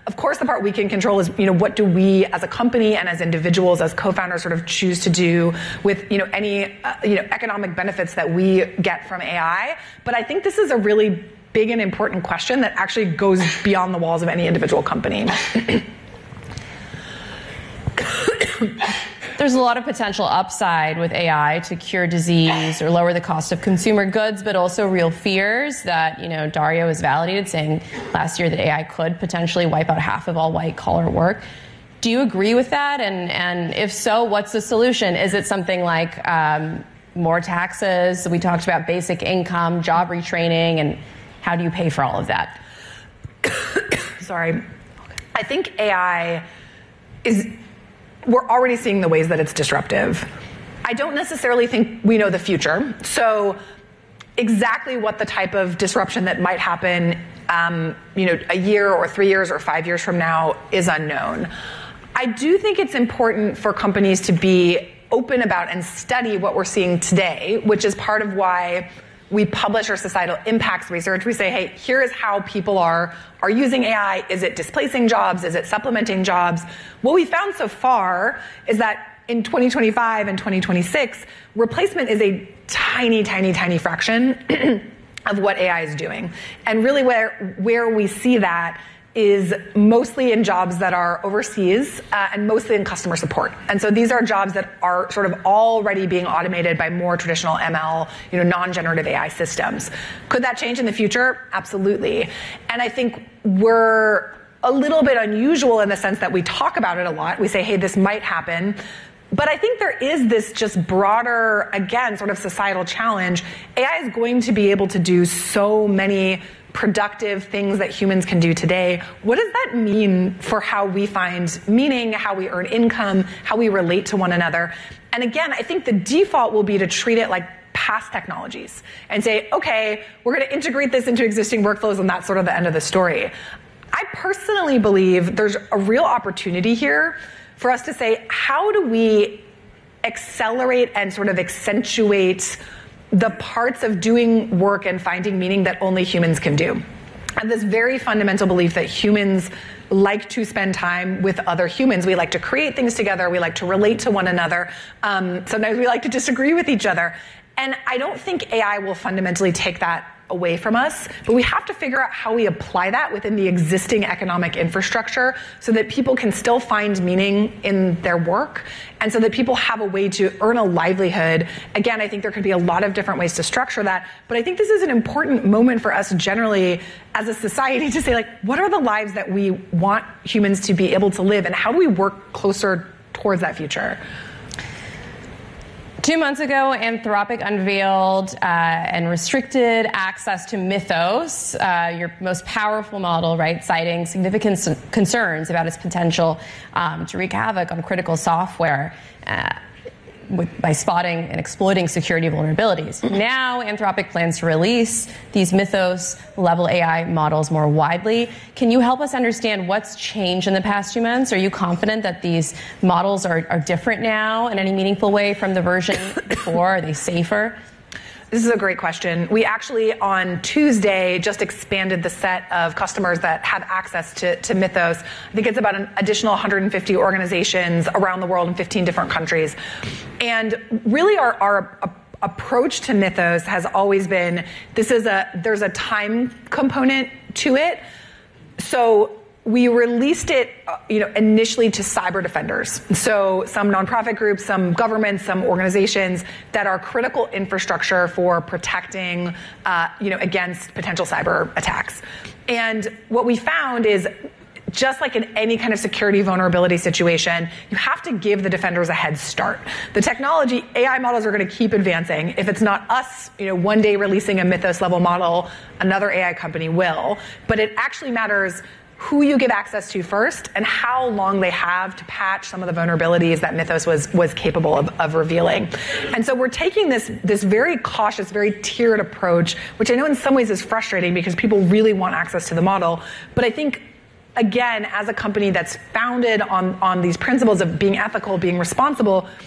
Of course, the part we can control is, what do we as a company and as individuals, as co-founders sort of choose to do with, any, economic benefits that we get from AI. But I think this is a really big and important question that actually goes beyond the walls of any individual company. There's a lot of potential upside with AI to cure disease or lower the cost of consumer goods, but also real fears that, Dario has validated, saying last year that AI could potentially wipe out half of all white-collar work. Do you agree with that? And if so, what's the solution? Is it something like more taxes? We talked about basic income, job retraining, and how do you pay for all of that? Sorry. I think AI we're already seeing the ways that it's disruptive. I don't necessarily think we know the future. So exactly what the type of disruption that might happen, a year or 3 years or 5 years from now is unknown. I do think it's important for companies to be open about and study what we're seeing today, which is part of why we publish our societal impacts research. We say, hey, here is how people are using AI. Is it displacing jobs? Is it supplementing jobs? What we found so far is that in 2025 and 2026, replacement is a tiny, tiny, tiny fraction of what AI is doing. And really where we see that is mostly in jobs that are overseas and mostly in customer support. And so these are jobs that are sort of already being automated by more traditional ML, non-generative AI systems. Could that change in the future? Absolutely. And I think we're a little bit unusual in the sense that we talk about it a lot. We say, hey, this might happen. But I think there is this just broader, again, sort of societal challenge. AI is going to be able to do so many productive things that humans can do today. What does that mean for how we find meaning, how we earn income, how we relate to one another? And again, I think the default will be to treat it like past technologies and say, okay, we're going to integrate this into existing workflows, and that's sort of the end of the story. I personally believe there's a real opportunity here for us to say, how do we accelerate and sort of accentuate the parts of doing work and finding meaning that only humans can do? I have this very fundamental belief that humans like to spend time with other humans. We like to create things together. We like to relate to one another. Sometimes we like to disagree with each other. And I don't think AI will fundamentally take that away from us, but we have to figure out how we apply that within the existing economic infrastructure so that people can still find meaning in their work and so that people have a way to earn a livelihood. Again, I think there could be a lot of different ways to structure that, but I think this is an important moment for us generally as a society to say, like, what are the lives that we want humans to be able to live, and how do we work closer towards that future? 2 months ago, Anthropic unveiled and restricted access to Mythos, your most powerful model, right, citing significant concerns about its potential to wreak havoc on critical software by spotting and exploiting security vulnerabilities. Now, Anthropic plans to release these Mythos-level AI models more widely. Can you help us understand what's changed in the past 2 months? Are you confident that these models are different now in any meaningful way from the version before? Are they safer? This is a great question. We actually, on Tuesday, just expanded the set of customers that have access to Mythos. I think it's about an additional 150 organizations around the world in 15 different countries. And really our approach to Mythos has always been, there's a time component to it. So we released it, initially to cyber defenders. So some nonprofit groups, some governments, some organizations that are critical infrastructure for protecting, against potential cyber attacks. And what we found is, just like in any kind of security vulnerability situation, you have to give the defenders a head start. The technology, AI models are going to keep advancing. If it's not us, one day releasing a Mythos level model, another AI company will. But it actually matters who you give access to first and how long they have to patch some of the vulnerabilities that Mythos was capable of revealing. And so we're taking this very cautious, very tiered approach, which I know in some ways is frustrating because people really want access to the model. But I think, again, as a company that's founded on these principles of being ethical, being responsible,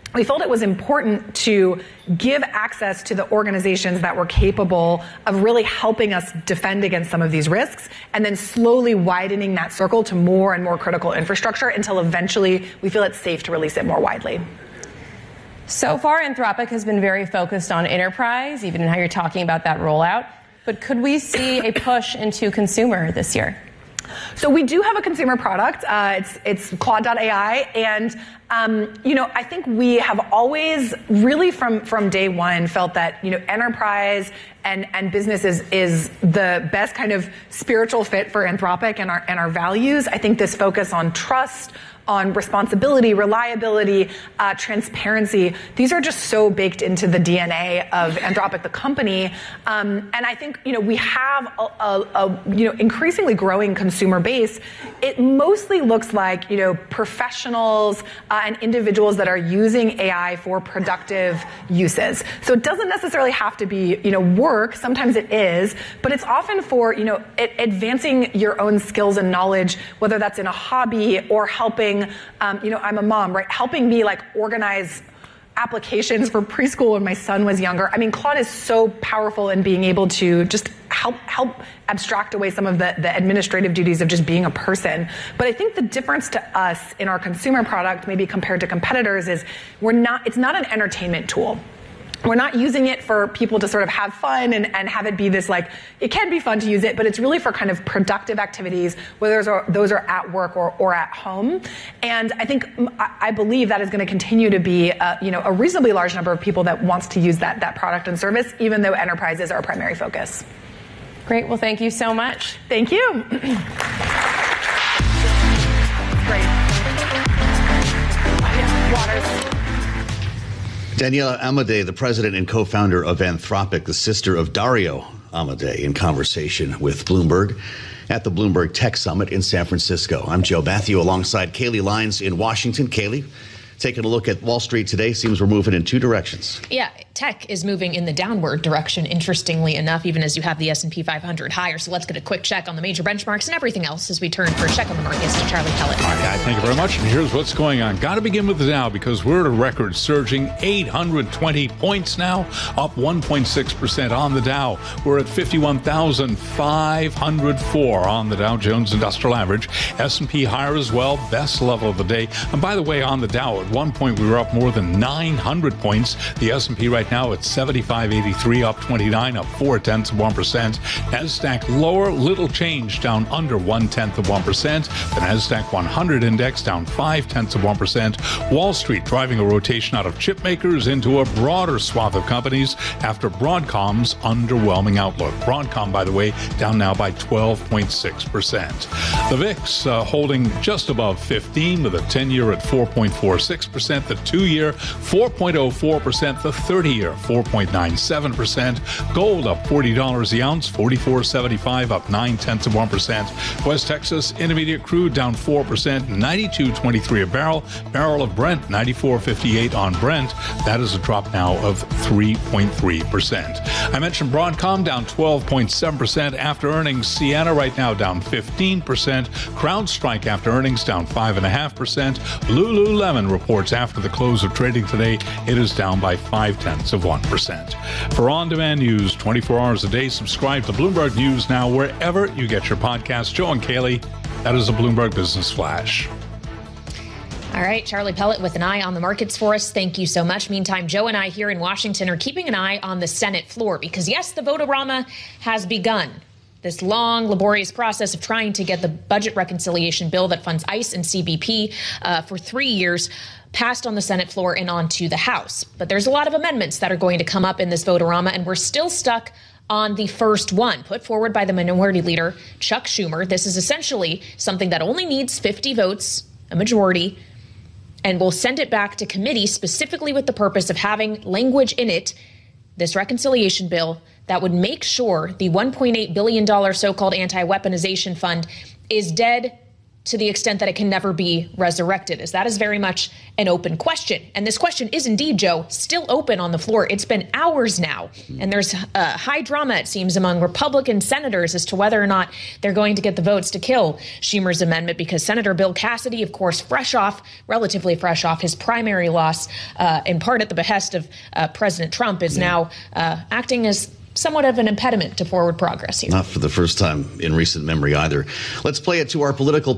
we felt it was important to give access to the organizations that were capable of really helping us defend against some of these risks, and then slowly widening that circle to more and more critical infrastructure until eventually we feel it's safe to release it more widely. So far, Anthropic has been very focused on enterprise, even in how you're talking about that rollout. But could we see a push into consumer this year? So we do have a consumer product. It's Claude.ai, and I think we have always really from day one felt that enterprise and business is the best kind of spiritual fit for Anthropic and our values. I think this focus on trust, on responsibility, reliability, transparency. These are just so baked into the DNA of Anthropic, the company. And I think, we have a increasingly growing consumer base. It mostly looks like, professionals and individuals that are using AI for productive uses. So it doesn't necessarily have to be, work. Sometimes it is, but it's often for, advancing your own skills and knowledge, whether that's in a hobby or helping, I'm a mom, right? Helping me organize applications for preschool when my son was younger. I mean, Claude is so powerful in being able to just help abstract away some of the administrative duties of just being a person. But I think the difference to us in our consumer product, maybe compared to competitors, is it's not an entertainment tool. We're not using it for people to sort of have fun and have it be this it can be fun to use it, but it's really for kind of productive activities, whether those are at work or at home. And I believe that is going to continue to be a reasonably large number of people that wants to use that product and service, even though enterprise is our primary focus. Great. Well, thank you so much. Thank you. Great. Waters. Daniela Amadei, the president and co-founder of Anthropic, the sister of Dario Amadei, in conversation with Bloomberg at the Bloomberg Tech Summit in San Francisco. I'm Joe Matthew alongside Kaylee Lyons in Washington. Kaylee, taking a look at Wall Street today, seems we're moving in two directions. Yeah, tech is moving in the downward direction, interestingly enough, even as you have the S&P 500 higher. So let's get a quick check on the major benchmarks and everything else as we turn for a check on the markets to Charlie Pellet. All right, thank you very much. And here's what's going on. Got to begin with the Dow because we're at a record surging 820 points now, up 1.6% on the Dow. We're at 51,504 on the Dow Jones Industrial Average. S&P higher as well, best level of the day. And by the way, on the Dow, at one point we were up more than 900 points. The S&P right now at 7583, up 29, up 0.4%. Nasdaq lower, little change, down under 0.1%. The Nasdaq 100 index down 0.5%. Wall Street driving a rotation out of chip makers into a broader swath of companies after Broadcom's underwhelming outlook. Broadcom, by the way, down now by 12.6%. The VIX holding just above 15 with a 10-year at 4.46%, the 2-year 4.04%, the 30-year 4.97%. Gold up $40 the ounce, $44.75, up 0.9%. West Texas Intermediate crude down 4%, 92.23 a barrel. Barrel of Brent, 94.58 on Brent. That is a drop now of 3.3%. I mentioned Broadcom down 12.7% after earnings. Ciena right now down 15%. CrowdStrike after earnings down 5.5%. Lululemon reports after the close of trading today, it is down by 0.5%. For on-demand news 24 hours a day, subscribe to Bloomberg News now wherever you get your podcasts. Joe and Kaylee, that is a Bloomberg Business Flash. All right, Charlie Pellet with an eye on the markets for us. Thank you so much. Meantime, Joe and I here in Washington are keeping an eye on the Senate floor because, yes, the vote-a-rama has begun. This long, laborious process of trying to get the budget reconciliation bill that funds ICE and CBP for 3 years passed on the Senate floor and onto the House. But there's a lot of amendments that are going to come up in this vote-a-rama, and we're still stuck on the first one put forward by the Minority Leader, Chuck Schumer. This is essentially something that only needs 50 votes, a majority, and we'll send it back to committee specifically with the purpose of having language in it, this reconciliation bill, that would make sure the $1.8 billion so-called anti-weaponization fund is dead to the extent that it can never be resurrected? As that is very much an open question. And this question is indeed, Joe, still open on the floor. It's been hours now. And there's high drama, it seems, among Republican senators as to whether or not they're going to get the votes to kill Schumer's amendment, because Senator Bill Cassidy, of course, relatively fresh off his primary loss, in part at the behest of President Trump, is now acting as somewhat of an impediment to forward progress here. Not for the first time in recent memory either. Let's play it to our political